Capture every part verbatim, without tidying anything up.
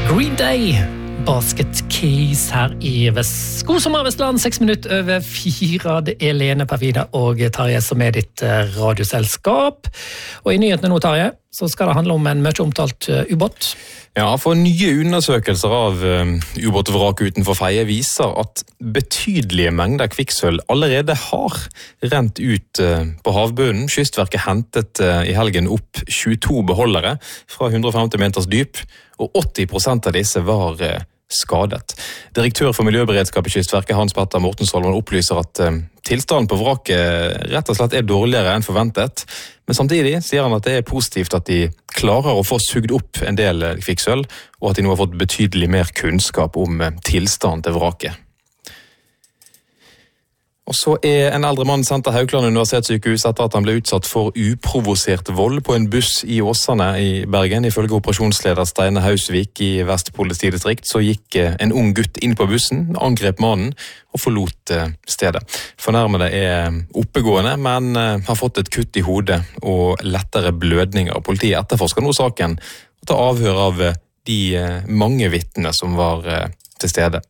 Green Day, Basket Keys her i Vest. God sommer, Vestland, seks minutter over fire. Det er Lene Perfida og Tarje som er ditt radioselskap. Og i nyhetene nå, Tarje, så skal det handle om en mye omtalt ubåt. Ja, for nye undersøkelser av uh, ubåtvrak utenfor Fedje viser at betydelige mengder kvikksølv allerede har rent ut uh, på havbunnen. Kystverket hentet uh, i helgen opp tjueto beholdere fra hundre og femti meters dyp, og åtti prosent av disse var uh, skadet. Direktør for miljøberedskap i Kystverket, Hans Petter Mortensholm, opplyser at uh, tilstanden på vraket rett og slett er dårligere enn forventet, men samtidig sier han at det er positivt at de klarer å få sugd opp en del kvikksølv, og at de nå har fått betydelig mer kunnskap om tilstanden til vraket. Og så er en eldre mann sendt til Haukeland universitetssykehus etter at han ble utsatt for uprovosert vold på en buss i Åsane i Bergen. Ifølge operasjonsleder Steine Hausvik i Vest politidistrikt så gikk en ung gutt inn på bussen, angrep mannen og forlot stedet. Fornærmede er oppegående, men har fått et kutt i hodet og lettere blødninger. Politiet etterforsker nå saken og tar avhør av de mange vitner som var til stede.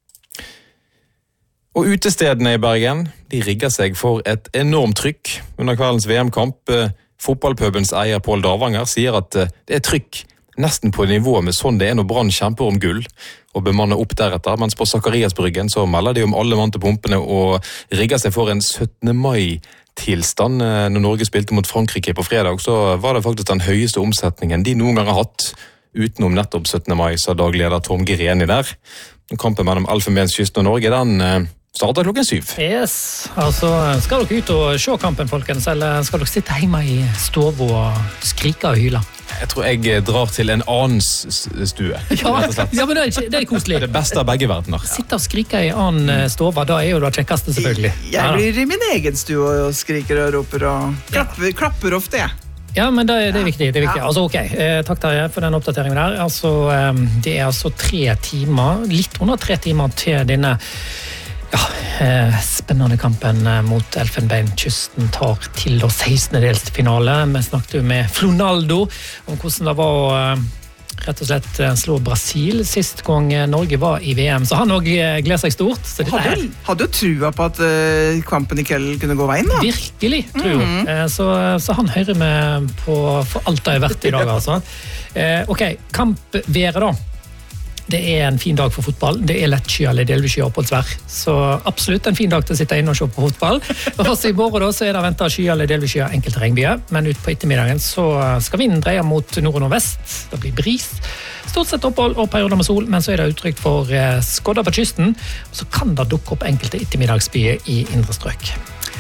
Og utestedene i Bergen, de rigger seg for et enormt trykk. Under kveldens V M-kamp, fotballpubens eier Pål Davanger sier at det er trykk nesten på nivå med sånn det er når Brann kjemper om gull, og bemanner opp deretter, mens på Zakariasbryggen så melder de om alle mann til pumpene og rigger seg for en syttende mai-tilstand. Når Norge spilte mot Frankrike på fredag, så var det faktisk den høyeste omsetningen de noen gang har hatt, utenom nettopp syttende mai, sa dagleder Tom Gireni der. Kampen mellom Elfenbenskysten og Norge, den starter klokken syv. Yes, altså skal dere ut og se kampen, folkens, eller skal dere sitte hjemme i stov og skrike og hyle? Jeg tror jeg drar til en annen stue. Ja, ja, men det er, det er koselig. Det beste av begge verdener. Sitte og skrike i annen stove, da er jo det kjekkeste selvfølgelig. Jeg blir i min egen stue og skriker og roper og klapper, klapper ofte, jeg. Ja, men det, det er viktig. Det er viktig. Altså, ok, eh, takk Terje for den oppdateringen der. Altså, eh, det er altså tre timer, litt under tre timer til denne ja, eh, spennende kampen mot Elfenbenskysten tar til da sekstendedelsfinale. Vi snakket jo med Flonaldo om hvordan det var eh, rett og slett slå Brasil sist gang Norge var i V M, så han også gleder seg stort. Så det hadde, hadde jo trua på at uh, kampen i kveld kunne gå veien da? Virkelig, tror jeg. Mm-hmm. Eh, så, så han hører med på for alt det er verdt i dag, altså. Eh, ok, kampværet da. Det er en fin dag for fotball. Det er lettsky eller delvis sky oppholdsvær. Så absolutt en fin dag til å sitte inne og se på fotball. Og også i morgen da, så er det ventet sky eller delvis sky enkelte regnbyer. Men ut på ettermiddagen så skal vinden dreie mot nord og nordvest. Det blir bris. Stort sett opphold og perioder med sol, men så er det utrygt for skodder på kysten. Og så kan det dukke opp enkelte ettermiddagsbyer i indre strøk.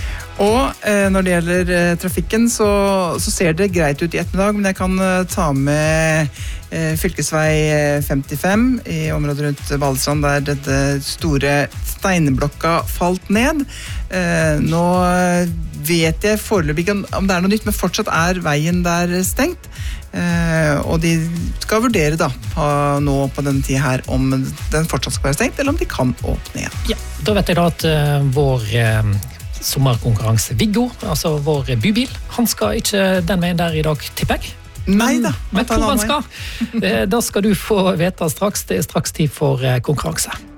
Og eh, når det gjelder eh, trafikken, så, så ser det greit ut i ettermiddag, men jeg kan eh, ta med eh, fylkesvei femtifem i området rundt Balestrand, der dette store steinblokka falt ned. Eh, nå vet jeg foreløpig ikke om det er noe nytt, men fortsatt er veien der stengt. Eh, og de skal vurdere da, på, nå på denne tiden her, om den fortsatt skal være stengt, eller om de kan åpne igjen. Ja, da vet jeg da at uh, vår... Uh, sommerkonkurranse Viggo, altså vår bybil. Han skal ikke den veien der i dag, tipper jeg. Nei da. Men hvor han skal, da skal du få vite straks. Det er straks tid for konkurranse.